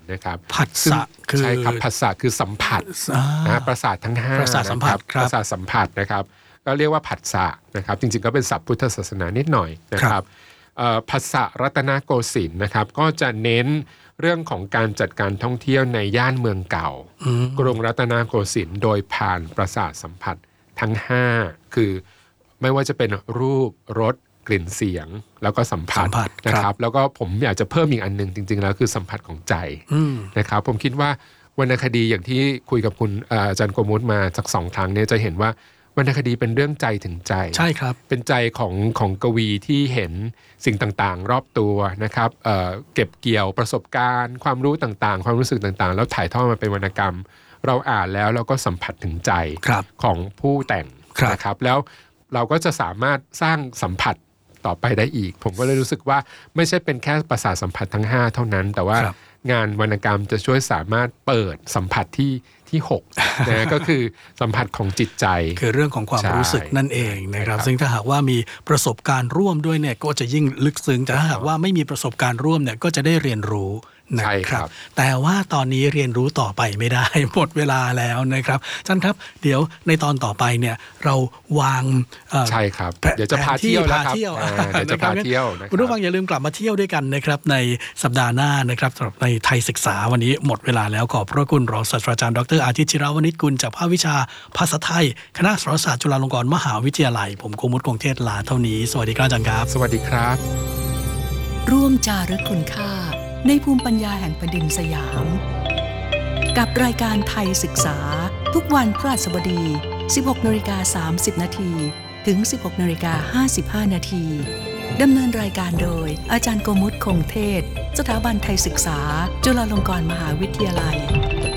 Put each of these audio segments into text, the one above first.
นะครับผัสสะคือใช่ครับผัสสะคือสัมผัสนะประสาททั้ง5 ประสาทสัมผัสประสาทสัมผัสนะครับก็เรียกว่าผัสสะนะครับจริงๆก็เป็นศัพท์พุทธศาสนานิดหน่อยนะครับผัสสะรัตนโกสินทร์นะครับก็จะเน้นเรื่องของการจัดการท่องเที่ยวในย่านเมืองเก่ากรุงรัตนโกสินทร์โดยผ่านประสาทสัมผัสทั้ง5คือไม่ว่าจะเป็นรูปรสกลิ่นเสียงแล้วก็สัมผัสนะครับแล้วก็ผมอยากจะเพิ่มอีกอันนึงจริงๆแล้วคือสัมผัสของใจนะครับผมคิดว่าวรรณคดีอย่างที่คุยกับคุณอาจารย์โกมุตมาสัก2 ครั้งเนี่ยจะเห็นว่าวรรณคดีเป็นเรื่องใจถึงใจใช่ครับเป็นใจของกวีที่เห็นสิ่งต่างๆรอบตัวนะครับเก็บเกี่ยวประสบการณ์ความรู้ต่างๆความรู้สึกต่างๆแล้วถ่ายทอดมาเป็นวรรณกรรมเราอ่านแล้วเราก็สัมผัสถึงใจของผู้แต่งนะครับแล้วเราก็จะสามารถสร้างสัมผัสต่อไปได้อีกผมก็เลยรู้สึกว่าไม่ใช่เป็นแค่ประสาทสัมผัสทั้ง5เท่านั้นแต่ว่างานวรรณกรรมจะช่วยสามารถเปิดสัมผัสที่6นะก็คือสัมผัสของจิตใจคือเรื่องของความรู้สึกนั่นเองนะครับซึ่งถ้าหากว่ามีประสบการณ์ร่วมด้วยเนี่ยก็จะยิ่งลึกซึ้งแต่ถ้าหากว่าไม่มีประสบการณ์ร่วมเนี่ยก็จะได้เรียนรู้นะครับแต่ว่าตอนนี้เรียนรู้ต่อไปไม่ได้หมดเวลาแล้วนะครับท่านครับเดี๋ยวในตอนต่อไปเนี่ยเราวางใช่ครับเดี๋ยวจะพาเที่ยวแล้วครับเดี๋ยวจะพาเที่ยวคุณผู้ฟังอย่าลืมกลับมาเที่ยวด้วยกันนะครับในสัปดาห์หน้านะครับสำหรับในไทยศึกษาวันนี้หมดเวลาแล้วขอบพระคุณรองศาสตราจารย์ดร.อาทิตย์ จิราวณิชกุลจากภาควิชาภาษาไทยคณะสารศาสตร์จุฬาลงกรณ์มหาวิทยาลัยผมโกมุต คงเทศลาเท่านี้สวัสดีครับอาจารย์ครับสวัสดีครับร่วมจารึกคุณค่าในภูมิปัญญาแห่งแผ่นดินสยามกับรายการไทยศึกษาทุกวันพฤหัสบดี 16:30 น.ถึง 16:55 น.ดำเนินรายการโดยอาจารย์โกมุต คงเทศสถาบันไทยศึกษาจุฬาลงกรณ์มหาวิทยาลัย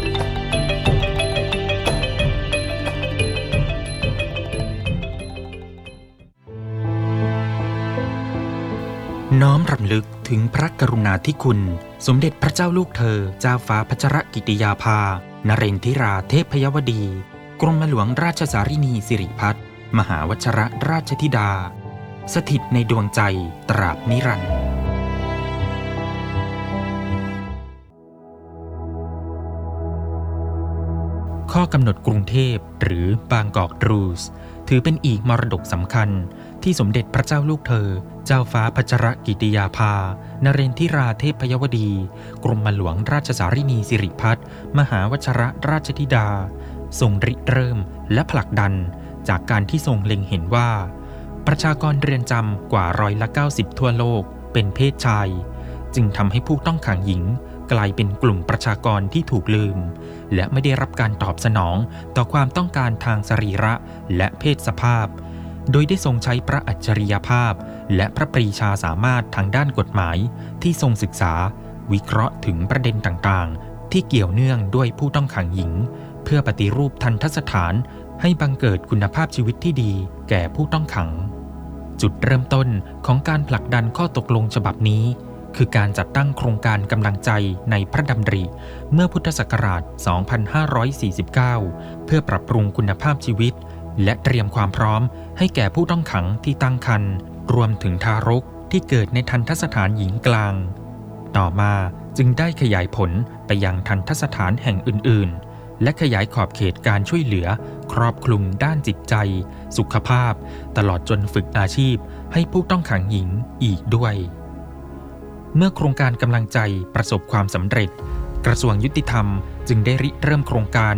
น้อมรำลึกถึงพระกรุณาธิคุณสมเด็จพระเจ้าลูกเธอเจ้าฟ้าพัชรกิติยาภานเรนทิราเทพยวดีกรมหลวงราชสารินีสิริพัฒน์มหาวชรราชธิดาสถิตในดวงใจตราบนิรันดร์ข้อกำหนดกรุงเทพหรือบางกอกรูสถือเป็นอีกมรดกสำคัญที่สมเด็จพระเจ้าลูกเธอเจ้าฟ้าพัชรกิติยาภานเรนทิราเทพยวดีกรมหลวงราชสารินีสิริพัฒน์มหาวชรราชธิดาทรงริเริ่มและผลักดันจากการที่ทรงเล็งเห็นว่าประชากรเรือนจำกว่า90%ทั่วโลกเป็นเพศชายจึงทำให้ผู้ต้องขังหญิงกลายเป็นกลุ่มประชากรที่ถูกลืมและไม่ได้รับการตอบสนองต่อความต้องการทางสรีระและเพศสภาพโดยได้ทรงใช้พระอัจฉริยภาพและพระปรีชาสามารถทางด้านกฎหมายที่ทรงศึกษาวิเคราะห์ถึงประเด็นต่างๆที่เกี่ยวเนื่องด้วยผู้ต้องขังหญิงเพื่อปฏิรูปทันตสถานให้บังเกิดคุณภาพชีวิตที่ดีแก่ผู้ต้องขังจุดเริ่มต้นของการผลักดันข้อตกลงฉบับนี้คือการจัดตั้งโครงการกำลังใจในพระดำริเมื่อพุทธศักราช 2549 เพื่อปรับปรุงคุณภาพชีวิตและเตรียมความพร้อมให้แก่ผู้ต้องขังที่ตั้งครรภ์รวมถึงทารกที่เกิดในทันตสถานหญิงกลางต่อมาจึงได้ขยายผลไปยังทันตสถานแห่งอื่นๆและขยายขอบเขตการช่วยเหลือครอบคลุมด้านจิตใจสุขภาพตลอดจนฝึกอาชีพให้ผู้ต้องขังหญิงอีกด้วยเมื่อโครงการกำลังใจประสบความสำเร็จกระทรวงยุติธรรมจึงได้ริเริ่มโครงการ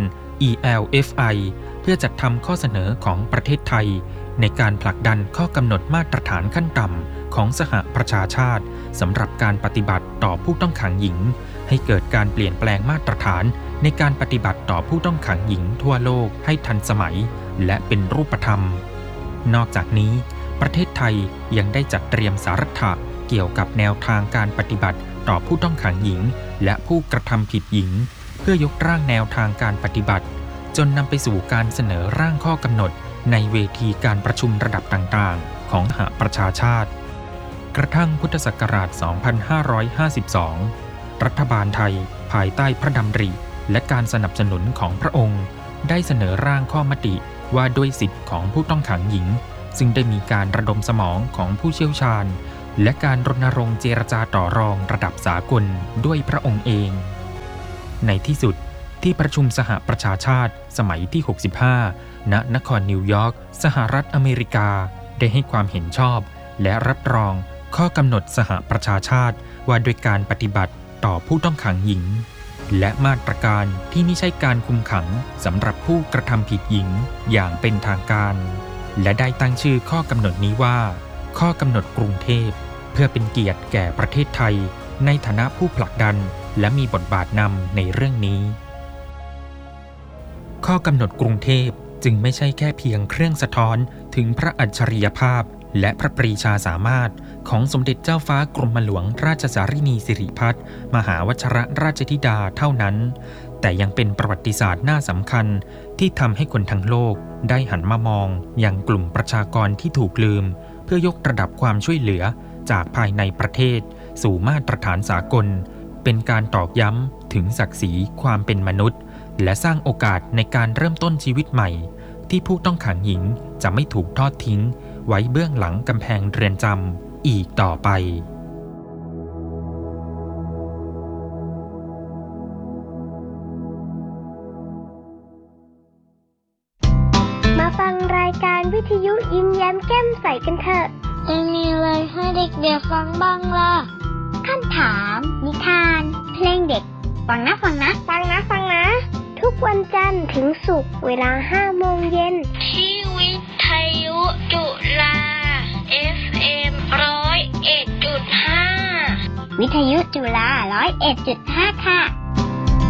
ELFI เพื่อจัดทำข้อเสนอของประเทศไทยในการผลักดันข้อกำหนดมาตรฐานขั้นต่ำของสหประชาชาติสำหรับการปฏิบัติต่อผู้ต้องขังหญิงให้เกิดการเปลี่ยนแปลงมาตรฐานในการปฏิบัติต่อผู้ต้องขังหญิงทั่วโลกให้ทันสมัยและเป็นรูปธรรมนอกจากนี้ประเทศไทยยังได้จัดเตรียมสารัฐะเกี่ยวกับแนวทางการปฏิบัติต่อผู้ต้องขังหญิงและผู้กระทำผิดหญิงเพื่อยกร่างแนวทางการปฏิบัติจนนำไปสู่การเสนอร่างข้อกำหนดในเวทีการประชุมระดับต่างๆของสหประชาชาติกระทั่งพุทธศักราช 2552 รัฐบาลไทยภายใต้พระดำริและการสนับสนุนของพระองค์ได้เสนอร่างข้อมติว่าด้วยสิทธิของผู้ต้องขังหญิงซึ่งได้มีการระดมสมองของผู้เชี่ยวชาญและการรณรงค์เจรจาต่อรองระดับสากลด้วยพระองค์เองในที่สุดที่ประชุมสหประชาชาติสมัยที่ 65 ณ นครนิวยอร์กสหรัฐอเมริกาได้ให้ความเห็นชอบและรับรองข้อกำหนดสหประชาชาติว่าด้วยการปฏิบัติต่อผู้ต้องขังหญิงและมาตรการที่ไม่ใช่การคุมขังสำหรับผู้กระทำผิดหญิงอย่างเป็นทางการและได้ตั้งชื่อข้อกำหนดนี้ว่าข้อกำหนดกรุงเทพเพื่อเป็นเกียรติแก่ประเทศไทยในฐานะผู้ผลักดันและมีบทบาทนำในเรื่องนี้ข้อกำหนดกรุงเทพจึงไม่ใช่แค่เพียงเครื่องสะท้อนถึงพระอัจฉริยภาพและพระปรีชาสามารถของสมเด็จเจ้าฟ้ากรมหลวงราชสารินีสิริพัฒน์มหาวชิรราชธิดาเท่านั้นแต่ยังเป็นประวัติศาสตร์น่าสำคัญที่ทำให้คนทั้งโลกได้หันมามองอย่างกลุ่มประชากรที่ถูกลืมเพื่อยกระดับความช่วยเหลือจากภายในประเทศสู่มาตรฐานสากลเป็นการตอกย้ำถึงศักดิ์ศรีความเป็นมนุษย์และสร้างโอกาสในการเริ่มต้นชีวิตใหม่ที่ผู้ต้องขังหญิงจะไม่ถูกทอดทิ้งไว้เบื้องหลังกำแพงเรือนจำอีกต่อไปมาฟังรายการวิทยุยิ้มแย้มแก้มใสกันเถอะจะมีอะไรให้เด็กๆฟังบ้างล่ะคำถามนิทานเพลงเด็กฟังนะทุกวันจันทร์ถึงศุกร์เวลา 5 โมงเย็นที่วิทยุจุฬา FM 101.5 วิทยุจุฬา 101.5 ค่ะ